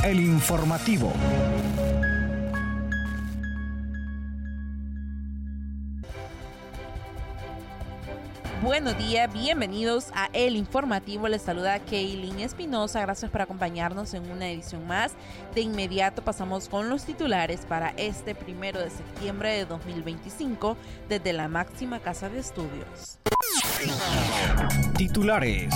El informativo. Buenos días, bienvenidos a El Informativo. Les saluda Kaylin Espinosa. Gracias por acompañarnos en una edición más. De inmediato pasamos con los titulares para este 1 de septiembre de 2025 desde la máxima casa de estudios. Titulares.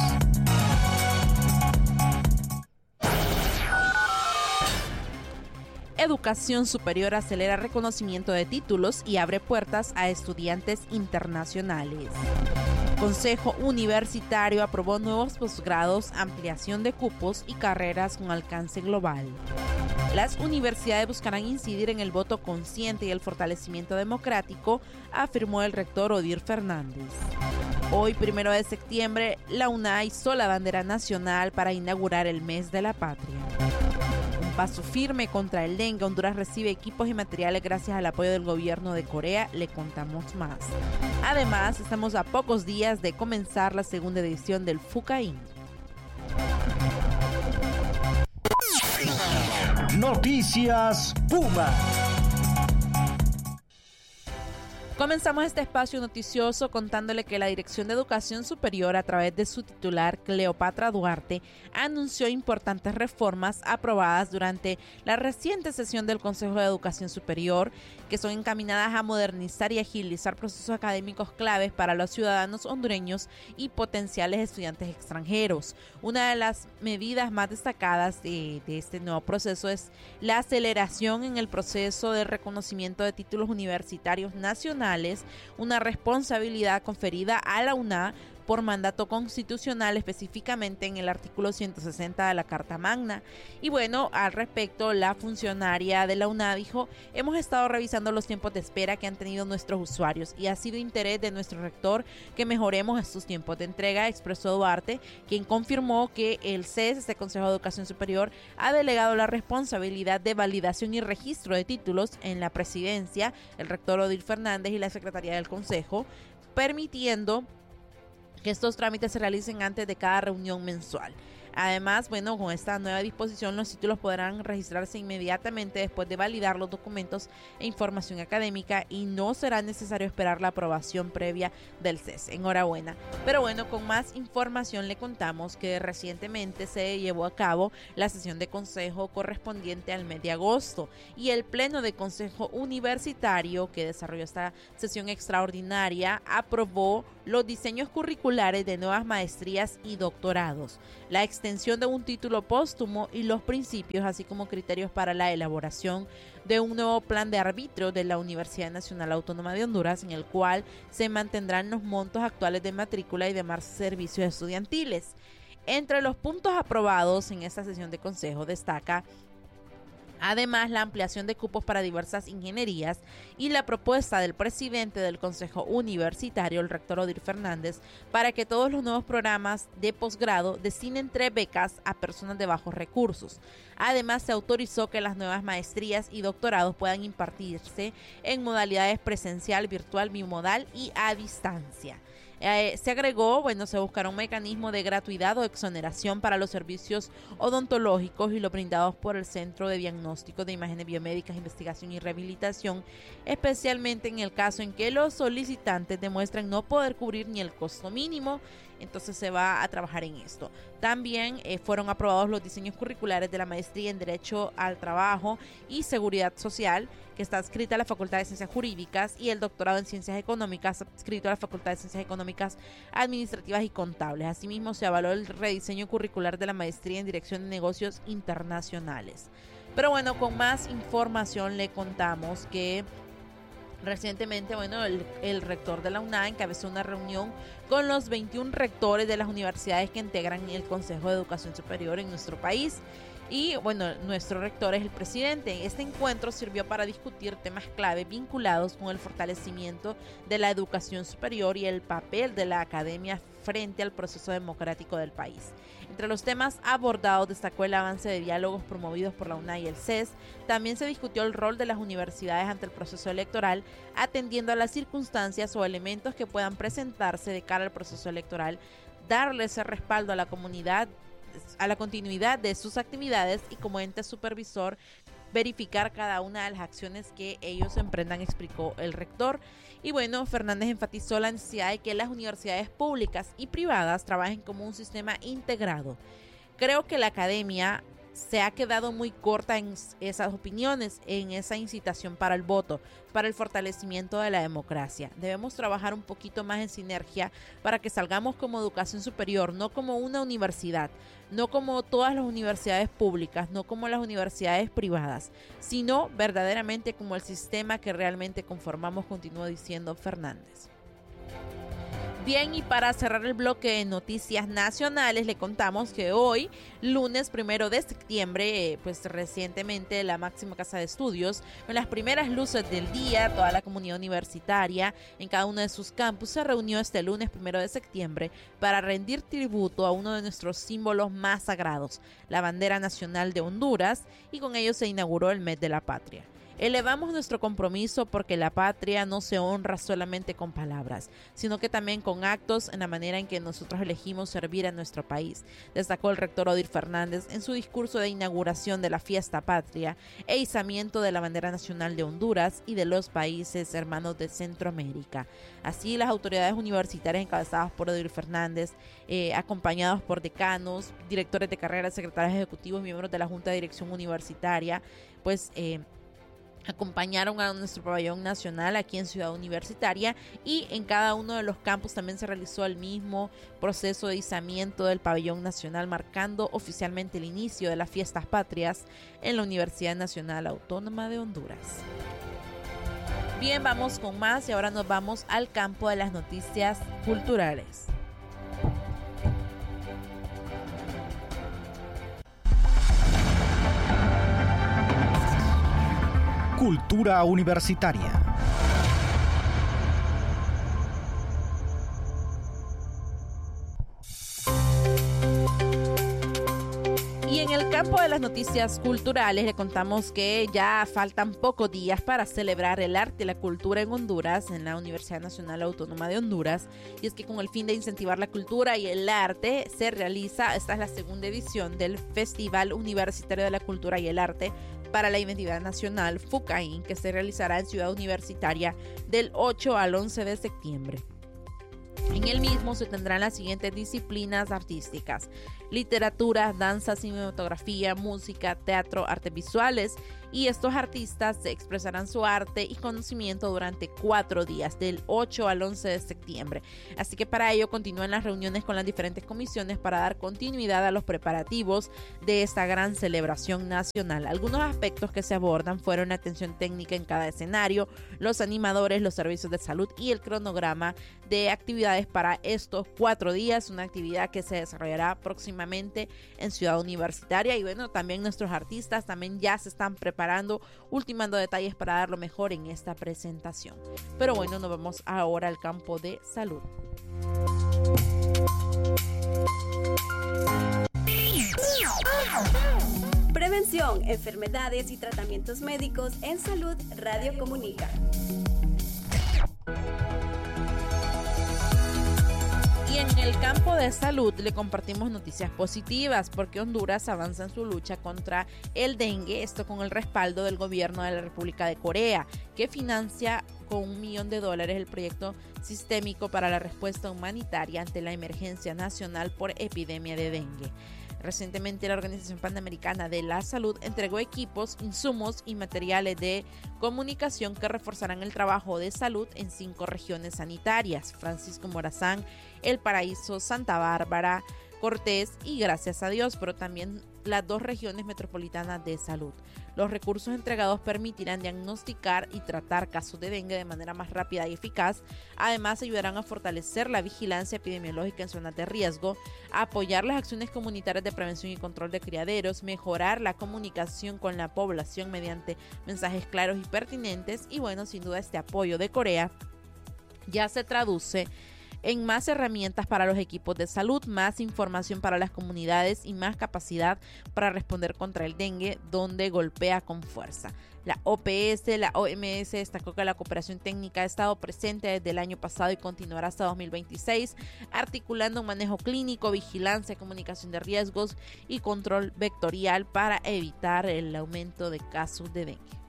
Educación superior acelera reconocimiento de títulos y abre puertas a estudiantes internacionales. Consejo Universitario aprobó nuevos posgrados, ampliación de cupos y carreras con alcance global. Las universidades buscarán incidir en el voto consciente y el fortalecimiento democrático, afirmó el rector Odir Fernández. Hoy, 1 de septiembre, la UNA izó la bandera nacional para inaugurar el mes de la patria. Paso firme contra el dengue. Honduras recibe equipos y materiales gracias al apoyo del gobierno de Corea. Le contamos más. Además, estamos a pocos días de comenzar la segunda edición del FUCAIN. Noticias Puma. Comenzamos este espacio noticioso contándole que la Dirección de Educación Superior, a través de su titular Cleopatra Duarte, anunció importantes reformas aprobadas durante la reciente sesión del Consejo de Educación Superior, que son encaminadas a modernizar y agilizar procesos académicos claves para los ciudadanos hondureños y potenciales estudiantes extranjeros. Una de las medidas más destacadas de este nuevo proceso es la aceleración en el proceso de reconocimiento de títulos universitarios nacionales, una responsabilidad conferida a la UNA por mandato constitucional, específicamente en el artículo 160 de la Carta Magna. Y bueno, al respecto, la funcionaria de la UNA dijo: hemos estado revisando los tiempos de espera que han tenido nuestros usuarios y ha sido interés de nuestro rector que mejoremos estos tiempos de entrega, expresó Duarte, quien confirmó que el CES, este Consejo de Educación Superior, ha delegado la responsabilidad de validación y registro de títulos en la presidencia, el rector Odir Fernández y la secretaría del Consejo, permitiendo que estos trámites se realicen antes de cada reunión mensual. Además, bueno, con esta nueva disposición, los títulos podrán registrarse inmediatamente después de validar los documentos e información académica y no será necesario esperar la aprobación previa del CES. Enhorabuena. Pero bueno, con más información le contamos que recientemente se llevó a cabo la sesión de consejo correspondiente al mes de agosto y el pleno de consejo universitario que desarrolló esta sesión extraordinaria aprobó los diseños curriculares de nuevas maestrías y doctorados, la extensión de un título póstumo y los principios, así como criterios para la elaboración de un nuevo plan de arbitrio de la Universidad Nacional Autónoma de Honduras, en el cual se mantendrán los montos actuales de matrícula y demás servicios estudiantiles. Entre los puntos aprobados en esta sesión de consejo destaca además la ampliación de cupos para diversas ingenierías y la propuesta del presidente del Consejo Universitario, el rector Odir Fernández, para que todos los nuevos programas de posgrado destinen 3 becas a personas de bajos recursos. Además, se autorizó que las nuevas maestrías y doctorados puedan impartirse en modalidades presencial, virtual, bimodal y a distancia. Se agregó, se buscará un mecanismo de gratuidad o exoneración para los servicios odontológicos y los brindados por el Centro de Diagnóstico de Imágenes Biomédicas, Investigación y Rehabilitación, especialmente en el caso en que los solicitantes demuestren no poder cubrir ni el costo mínimo. Entonces se va a trabajar en esto. También fueron aprobados los diseños curriculares de la maestría en Derecho al Trabajo y Seguridad Social, que está adscrita a la Facultad de Ciencias Jurídicas, y el doctorado en Ciencias Económicas, adscrito a la Facultad de Ciencias Económicas, Administrativas y Contables. Asimismo, se avaló el rediseño curricular de la maestría en Dirección de Negocios Internacionales. Pero bueno, con más información le contamos que recientemente, el rector de la UNA encabezó una reunión con los 21 rectores de las universidades que integran el Consejo de Educación Superior en nuestro país. Y nuestro rector es el presidente. Este encuentro sirvió para discutir temas clave vinculados con el fortalecimiento de la educación superior y el papel de la academia frente al proceso democrático del país. Entre los temas abordados destacó el avance de diálogos promovidos por la UNA y el CES. También se discutió el rol de las universidades ante el proceso electoral, atendiendo a las circunstancias o elementos que puedan presentarse de cara al proceso electoral, darle ese respaldo a la comunidad a la continuidad de sus actividades y como ente supervisor verificar cada una de las acciones que ellos emprendan, explicó el rector. Y bueno, Fernández enfatizó la necesidad de que las universidades públicas y privadas trabajen como un sistema integrado. Creo que la academia se ha quedado muy corta en esas opiniones, en esa incitación para el voto, para el fortalecimiento de la democracia. Debemos trabajar un poquito más en sinergia para que salgamos como educación superior, no como una universidad, no como todas las universidades públicas, no como las universidades privadas, sino verdaderamente como el sistema que realmente conformamos, continuó diciendo Fernández. Bien, y para cerrar el bloque de noticias nacionales, le contamos que hoy, lunes 1 de septiembre, pues recientemente la máxima casa de estudios, con las primeras luces del día, toda la comunidad universitaria en cada uno de sus campus se reunió este lunes 1 de septiembre para rendir tributo a uno de nuestros símbolos más sagrados, la bandera nacional de Honduras, y con ello se inauguró el Mes de la Patria. Elevamos nuestro compromiso porque la patria no se honra solamente con palabras, sino que también con actos en la manera en que nosotros elegimos servir a nuestro país, destacó el rector Odir Fernández en su discurso de inauguración de la fiesta patria e izamiento de la bandera nacional de Honduras y de los países hermanos de Centroamérica. Así, las autoridades universitarias encabezadas por Odir Fernández, acompañados por decanos, directores de carreras, secretarios ejecutivos, miembros de la Junta de Dirección Universitaria, pues acompañaron a nuestro pabellón nacional aquí en Ciudad Universitaria, y en cada uno de los campus también se realizó el mismo proceso de izamiento del pabellón nacional, marcando oficialmente el inicio de las fiestas patrias en la Universidad Nacional Autónoma de Honduras. Bien, vamos con más y ahora nos vamos al campo de las noticias culturales. Cultura universitaria. Y en el campo de las noticias culturales le contamos que ya faltan pocos días para celebrar el arte y la cultura en Honduras, en la Universidad Nacional Autónoma de Honduras. Y es que con el fin de incentivar la cultura y el arte se realiza, esta es la segunda edición del Festival Universitario de la Cultura y el Arte para la Identidad Nacional, FUCAIN, que se realizará en Ciudad Universitaria del 8 al 11 de septiembre. En el mismo se tendrán las siguientes disciplinas artísticas: literatura, danza, cinematografía, música, teatro, artes visuales, y estos artistas expresarán su arte y conocimiento durante 4 días, del 8 al 11 de septiembre. Así que para ello continúan las reuniones con las diferentes comisiones para dar continuidad a los preparativos de esta gran celebración nacional. Algunos aspectos que se abordan fueron la atención técnica en cada escenario, los animadores, los servicios de salud y el cronograma de actividades para estos 4 días, una actividad que se desarrollará próximamente en Ciudad Universitaria. Y bueno, también nuestros artistas también ya se están preparando, ultimando detalles para dar lo mejor en esta presentación. Pero bueno, nos vamos ahora al campo de salud. Prevención, enfermedades y tratamientos médicos en salud. Radio Comunica. Y en el campo de salud le compartimos noticias positivas porque Honduras avanza en su lucha contra el dengue, esto con el respaldo del gobierno de la República de Corea, que financia con $1 millón el proyecto sistémico para la respuesta humanitaria ante la emergencia nacional por epidemia de dengue. Recientemente la Organización Panamericana de la Salud entregó equipos, insumos y materiales de comunicación que reforzarán el trabajo de salud en 5 regiones sanitarias: Francisco Morazán, El Paraíso, Santa Bárbara, Cortés y Gracias a Dios, pero también las 2 regiones metropolitanas de salud. Los recursos entregados permitirán diagnosticar y tratar casos de dengue de manera más rápida y eficaz. Además, ayudarán a fortalecer la vigilancia epidemiológica en zonas de riesgo, a apoyar las acciones comunitarias de prevención y control de criaderos, mejorar la comunicación con la población mediante mensajes claros y pertinentes. Y bueno, sin duda este apoyo de Corea ya se traduce en más herramientas para los equipos de salud, más información para las comunidades y más capacidad para responder contra el dengue, donde golpea con fuerza. La OPS, la OMS destacó que la cooperación técnica ha estado presente desde el año pasado y continuará hasta 2026, articulando un manejo clínico, vigilancia, comunicación de riesgos y control vectorial para evitar el aumento de casos de dengue.